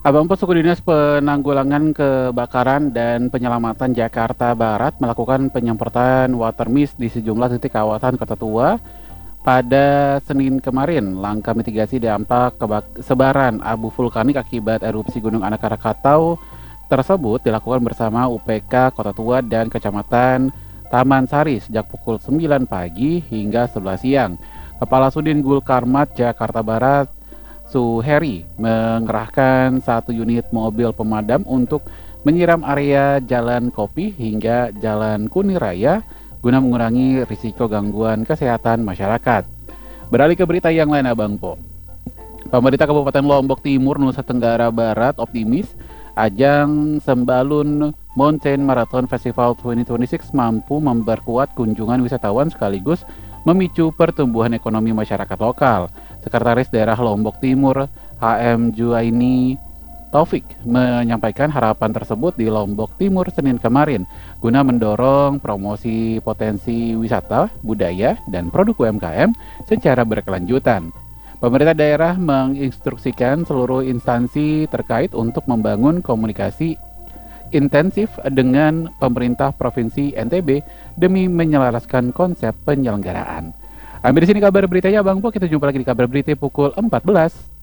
Abang Pos, Suku Dinas Penanggulangan Kebakaran dan Penyelamatan Jakarta Barat melakukan penyemprotan water mist di sejumlah titik kawasan Kota Tua pada Senin kemarin. Langkah mitigasi dampak sebaran abu vulkanik akibat erupsi Gunung Anak Rakatau tersebut dilakukan bersama UPK Kota Tua dan Kecamatan Taman Sari sejak pukul 9 pagi hingga 11 siang. Kepala Sudin Gul Karmat Jakarta Barat Suheri mengerahkan satu unit mobil pemadam untuk menyiram area Jalan Kopi hingga Jalan Kuniraya guna mengurangi risiko gangguan kesehatan masyarakat. Beralih ke berita yang lain, Abang Po. Pemerintah Kabupaten Lombok Timur, Nusa Tenggara Barat optimis ajang Sembalun Mountain Marathon Festival 2026 mampu memperkuat kunjungan wisatawan sekaligus memicu pertumbuhan ekonomi masyarakat lokal. Sekretaris Daerah Lombok Timur HM Juaini Taufik menyampaikan harapan tersebut di Lombok Timur Senin kemarin guna mendorong promosi potensi wisata, budaya, dan produk UMKM secara berkelanjutan. Pemerintah daerah menginstruksikan seluruh instansi terkait untuk membangun komunikasi intensif dengan pemerintah Provinsi NTB demi menyelaraskan konsep penyelenggaraan. Ambil di sini kabar beritanya, Bang Po. Kita jumpa lagi di kabar berita pukul 14.